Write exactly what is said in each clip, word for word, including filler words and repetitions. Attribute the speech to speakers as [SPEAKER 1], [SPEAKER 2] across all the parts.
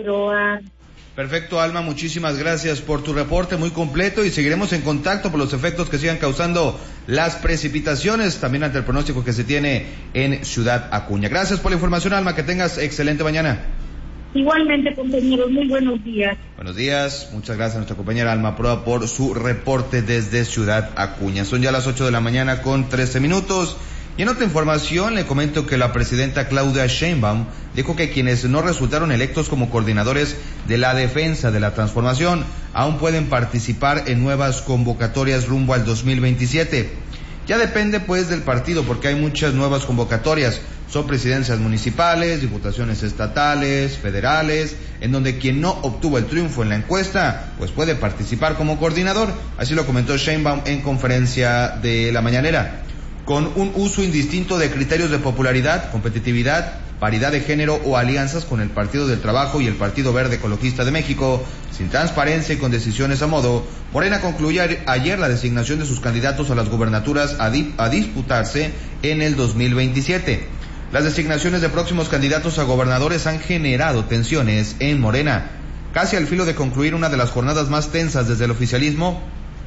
[SPEAKER 1] Figueroa.
[SPEAKER 2] Perfecto, Alma, muchísimas gracias por tu reporte muy completo y seguiremos en contacto por los efectos que sigan causando las precipitaciones, también ante el pronóstico que se tiene en Ciudad Acuña. Gracias por la información, Alma, que tengas excelente mañana.
[SPEAKER 1] Igualmente, compañeros, muy buenos días.
[SPEAKER 2] Buenos días, muchas gracias a nuestra compañera Alma Proa por su reporte desde Ciudad Acuña. Son ya las ocho de la mañana con trece minutos. Y en otra información le comento que la presidenta Claudia Sheinbaum dijo que quienes no resultaron electos como coordinadores de la defensa de la transformación aún pueden participar en nuevas convocatorias rumbo al dos mil veintisiete. Ya depende pues del partido porque hay muchas nuevas convocatorias. Son presidencias municipales, diputaciones estatales, federales, en donde quien no obtuvo el triunfo en la encuesta pues puede participar como coordinador. Así lo comentó Sheinbaum en conferencia de la mañanera. Con un uso indistinto de criterios de popularidad, competitividad, paridad de género o alianzas con el Partido del Trabajo y el Partido Verde Ecologista de México, sin transparencia y con decisiones a modo, Morena concluyó ayer la designación de sus candidatos a las gubernaturas a, dip, a disputarse en el dos mil veintisiete. Las designaciones de próximos candidatos a gobernadores han generado tensiones en Morena. Casi al filo de concluir una de las jornadas más tensas desde el oficialismo,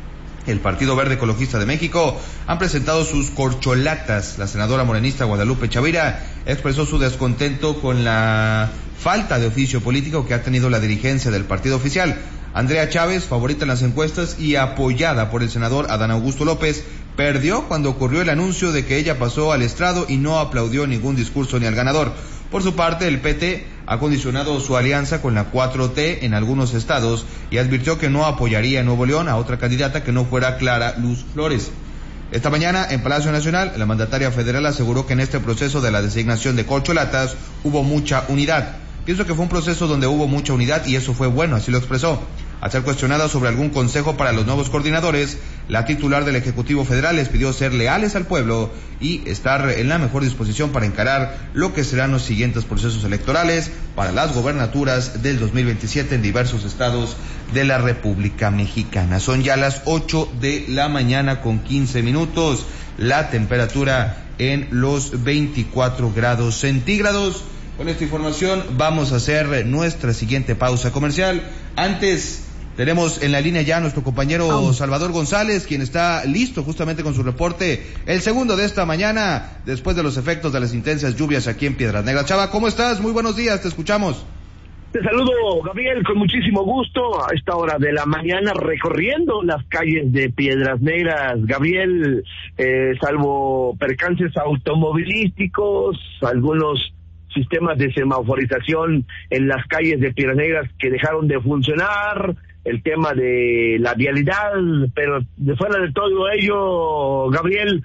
[SPEAKER 2] el Partido Verde Ecologista de México han presentado sus corcholatas. La senadora morenista Guadalupe Chavira expresó su descontento con la falta de oficio político que ha tenido la dirigencia del partido oficial. Andrea Chávez, favorita en las encuestas y apoyada por el senador Adán Augusto López, perdió cuando ocurrió el anuncio de que ella pasó al estrado y no aplaudió ningún discurso ni al ganador. Por su parte, el P T ha condicionado su alianza con la cuatro T en algunos estados y advirtió que no apoyaría en Nuevo León a otra candidata que no fuera Clara Luz Flores. Esta mañana, en Palacio Nacional, la mandataria federal aseguró que en este proceso de la designación de corcholatas hubo mucha unidad. Pienso que fue un proceso donde hubo mucha unidad y eso fue bueno, así lo expresó. Al ser cuestionada sobre algún consejo para los nuevos coordinadores, la titular del Ejecutivo Federal les pidió ser leales al pueblo y estar en la mejor disposición para encarar lo que serán los siguientes procesos electorales para las gobernaturas del dos mil veintisiete en diversos estados de la República Mexicana. Son ya las ocho de la mañana con quince minutos, la temperatura en los veinticuatro grados centígrados. Con esta información vamos a hacer nuestra siguiente pausa comercial. Antes, tenemos en la línea ya a nuestro compañero Salvador González, quien está listo justamente con su reporte, el segundo de esta mañana, después de los efectos de las intensas lluvias aquí en Piedras Negras. Chava, ¿cómo estás? Muy buenos días, te escuchamos.
[SPEAKER 3] Te saludo, Gabriel, con muchísimo gusto a esta hora de la mañana recorriendo las calles de Piedras Negras. Gabriel, eh, salvo percances automovilísticos, algunos sistemas de semaforización en las calles de Piedras Negras que dejaron de funcionar, el tema de la vialidad, pero de fuera de todo ello, Gabriel,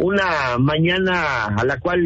[SPEAKER 3] una mañana a la cual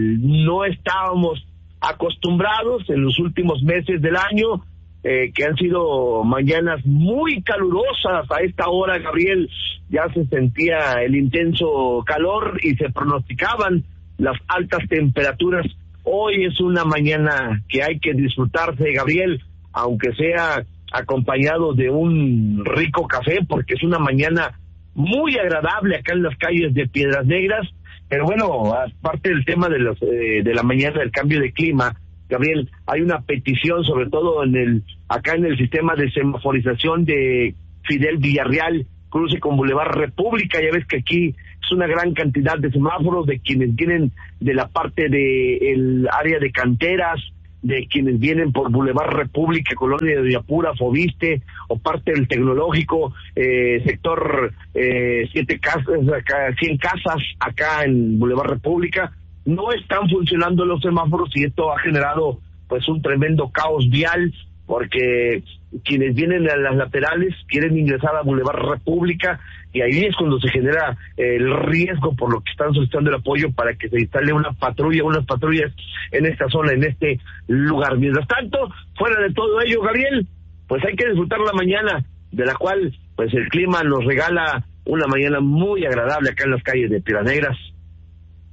[SPEAKER 3] no estábamos acostumbrados en los últimos meses del año, eh, que han sido mañanas muy calurosas a esta hora, Gabriel, ya se sentía el intenso calor y se pronosticaban las altas temperaturas. Hoy es una mañana que hay que disfrutarse, Gabriel, aunque sea acompañado de un rico café, porque es una mañana muy agradable acá en las calles de Piedras Negras. Pero bueno, aparte del tema de los eh, de la mañana del cambio de clima, Gabriel, hay una petición, sobre todo en el acá en el sistema de semaforización de Fidel Villarreal, cruce con Boulevard República. Ya ves que aquí es una gran cantidad de semáforos de quienes vienen de la parte de el área de canteras, de quienes vienen por Boulevard República, Colonia de Villapura, Fobiste, o parte del Tecnológico, eh, sector eh, siete casas, acá, cien casas, acá en Boulevard República. No están funcionando los semáforos y esto ha generado pues un tremendo caos vial, porque quienes vienen a las laterales quieren ingresar a Boulevard República y ahí es cuando se genera eh, el riesgo, por lo que están solicitando el apoyo para que se instale una patrulla, unas patrullas en esta zona, en este lugar. Mientras tanto, fuera de todo ello, Gabriel, pues hay que disfrutar la mañana, de la cual pues el clima nos regala una mañana muy agradable acá en las calles de Piedras Negras.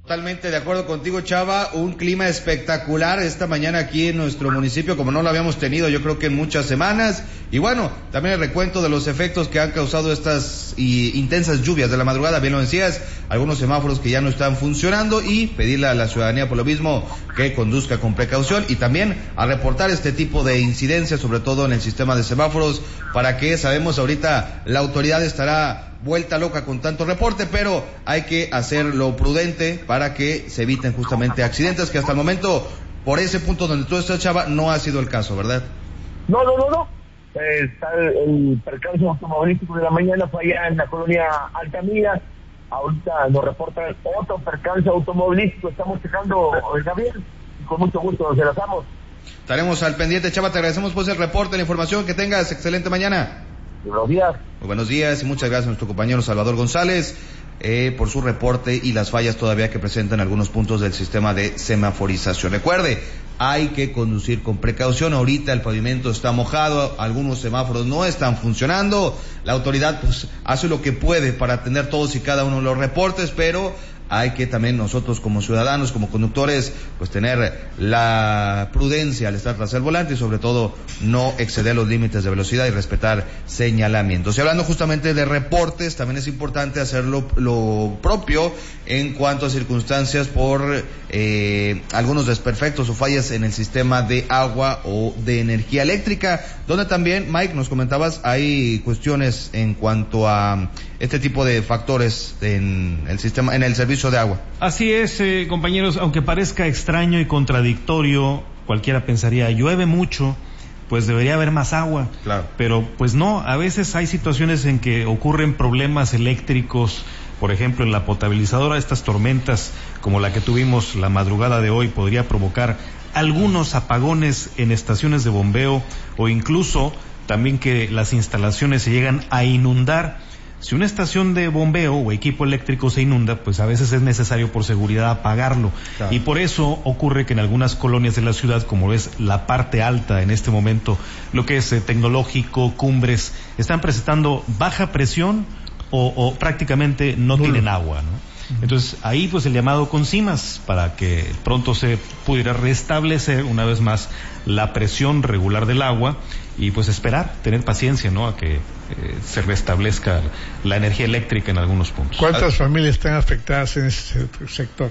[SPEAKER 2] Totalmente de acuerdo contigo, Chava, un clima espectacular esta mañana aquí en nuestro municipio, como no lo habíamos tenido yo creo que en muchas semanas, y bueno, también el recuento de los efectos que han causado estas y, intensas lluvias de la madrugada, bien lo decías, algunos semáforos que ya no están funcionando, y pedirle a la ciudadanía por lo mismo que conduzca con precaución, y también a reportar este tipo de incidencias, sobre todo en el sistema de semáforos, para que sabemos ahorita la autoridad estará vuelta loca con tanto reporte, pero hay que hacerlo prudente para que se eviten justamente accidentes, que hasta el momento, por ese punto donde tú estás, Chava, no ha sido el caso, ¿verdad?
[SPEAKER 3] No, no, no, no. Eh, está el, el percance automovilístico de la mañana, fue allá en la colonia Altamira. Ahorita nos reportan otro percance automovilístico. Estamos checando, Gabriel, y con mucho gusto nos enlazamos.
[SPEAKER 2] Estaremos al pendiente, Chava, te agradecemos pues el reporte, la información, que tengas excelente mañana.
[SPEAKER 3] Buenos días.
[SPEAKER 2] Muy buenos días y muchas gracias a nuestro compañero Salvador González eh, por su reporte y las fallas todavía que presentan algunos puntos del sistema de semaforización. Recuerde, hay que conducir con precaución. Ahorita el pavimento está mojado, algunos semáforos no están funcionando. La autoridad pues hace lo que puede para atender todos y cada uno de los reportes, pero hay que también nosotros como ciudadanos, como conductores, pues tener la prudencia al estar tras el volante y sobre todo no exceder los límites de velocidad y respetar señalamientos. Y hablando justamente de reportes, también es importante hacer lo, lo propio en cuanto a circunstancias por eh, algunos desperfectos o fallas en el sistema de agua o de energía eléctrica, donde también, Mike, nos comentabas, hay cuestiones en cuanto a este tipo de factores en el sistema, en el servicio de agua.
[SPEAKER 4] Así es, eh, compañeros, aunque parezca extraño y contradictorio, cualquiera pensaría, llueve mucho, pues debería haber más agua.
[SPEAKER 2] Claro.
[SPEAKER 4] Pero pues no, a veces hay situaciones en que ocurren problemas eléctricos, por ejemplo en la potabilizadora, estas tormentas como la que tuvimos la madrugada de hoy podría provocar algunos apagones en estaciones de bombeo o incluso también que las instalaciones se llegan a inundar. Si una estación de bombeo o equipo eléctrico se inunda, pues a veces es necesario por seguridad apagarlo. Claro. Y por eso ocurre que en algunas colonias de la ciudad, como es la parte alta en este momento, lo que es eh, Tecnológico, Cumbres, están presentando baja presión o, o prácticamente no Nulo. tienen agua, ¿no? Entonces ahí pues el llamado con CIMAS para que pronto se pudiera restablecer una vez más la presión regular del agua y pues esperar, tener paciencia, ¿no? A que eh, se restablezca la energía eléctrica en algunos puntos.
[SPEAKER 5] ¿Cuántas familias están afectadas en ese sector?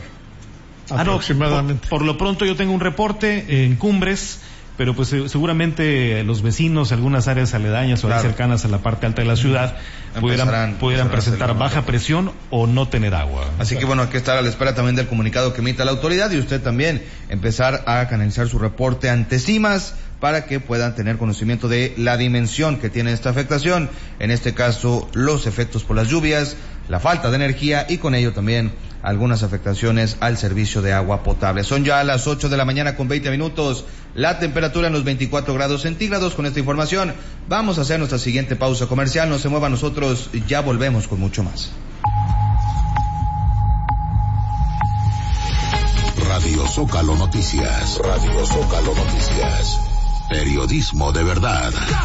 [SPEAKER 4] Ah, aproximadamente. No, por, por lo pronto yo tengo un reporte en Cumbres, pero pues seguramente los vecinos, algunas áreas aledañas o claro. cercanas a la parte alta de la ciudad pudieran, pudieran presentar baja presión o no tener agua.
[SPEAKER 2] Así que bueno, hay que estar a la espera también del comunicado que emita la autoridad y usted también empezar a canalizar su reporte ante CIMAS para que puedan tener conocimiento de la dimensión que tiene esta afectación, en este caso los efectos por las lluvias, la falta de energía y con ello también algunas afectaciones al servicio de agua potable. Son ya las ocho de la mañana con veinte minutos, la temperatura en los veinticuatro grados centígrados. Con esta información vamos a hacer nuestra siguiente pausa comercial. No se mueva, nosotros ya volvemos con mucho más.
[SPEAKER 6] Radio Zócalo Noticias. Radio Zócalo Noticias. Periodismo de verdad.